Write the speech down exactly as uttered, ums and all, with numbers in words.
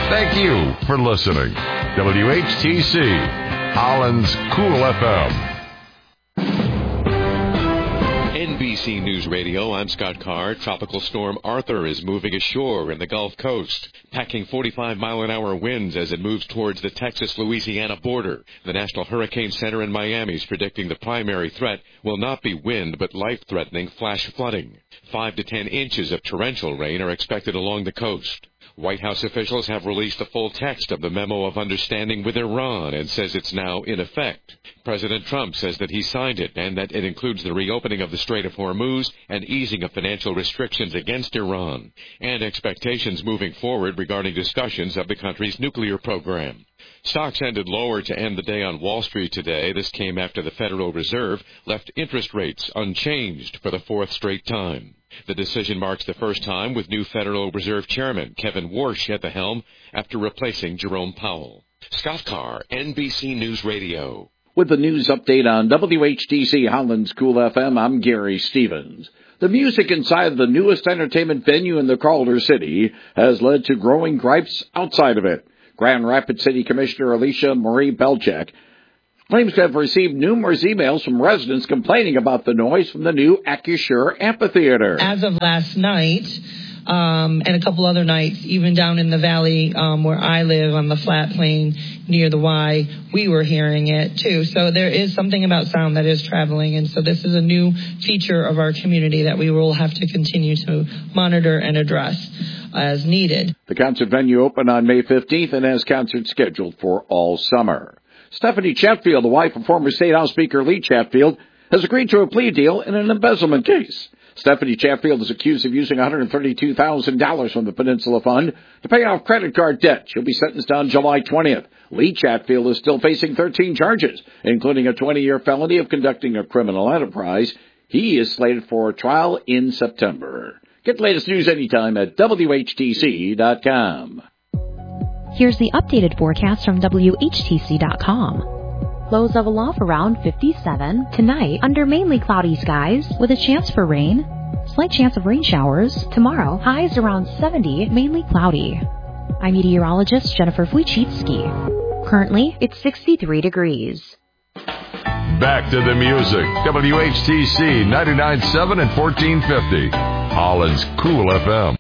Thank you for listening. W H T C, Holland's Cool F M. N B C News Radio, I'm Scott Carr. Tropical storm Arthur is moving ashore in the Gulf Coast, packing forty-five mile an hour winds as it moves towards the Texas-Louisiana border. The National Hurricane Center in Miami is predicting the primary threat will not be wind, but life-threatening flash flooding. Five to ten inches of torrential rain are expected along the coast. White House officials have released the full text of the memo of understanding with Iran and says it's now in effect. President Trump says that he signed it and that it includes the reopening of the Strait of Hormuz and easing of financial restrictions against Iran, and expectations moving forward regarding discussions of the country's nuclear program. Stocks ended lower to end the day on Wall Street today. This came after the Federal Reserve left interest rates unchanged for the fourth straight time. The decision marks the first time with new Federal Reserve Chairman Kevin Warsh at the helm after replacing Jerome Powell. Scott Carr, N B C News Radio. With the news update on W H T C Holland's Cool F M, I'm Gary Stevens. The music inside of the newest entertainment venue in the Calder City has led to growing gripes outside of it. Grand Rapids City Commissioner Alicia Marie Belcheck claims to have received numerous emails from residents complaining about the noise from the new Acusure Amphitheater. As of last night, um, and a couple other nights, even down in the valley um, where I live on the flat plain near the Y, we were hearing it too. So there is something about sound that is traveling, and so this is a new feature of our community that we will have to continue to monitor and address as needed. The concert venue opened on May fifteenth and has concerts scheduled for all summer. Stephanie Chatfield, the wife of former State House Speaker Lee Chatfield, has agreed to a plea deal in an embezzlement case. Stephanie Chatfield is accused of using one hundred thirty-two thousand dollars from the Peninsula Fund to pay off credit card debt. She'll be sentenced on July twentieth. Lee Chatfield is still facing thirteen charges, including a twenty-year felony of conducting a criminal enterprise. He is slated for a trial in September. Get the latest news anytime at W H T C dot com. Here's the updated forecast from W H T C dot com. Lows level off around fifty-seven. Tonight, under mainly cloudy skies with a chance for rain. Slight chance of rain showers. Tomorrow, highs around seventy, mainly cloudy. I'm meteorologist Jennifer Wojcicki. Currently, it's sixty-three degrees. Back to the music. W H T C ninety-nine point seven and fourteen fifty. Holland's Cool F M.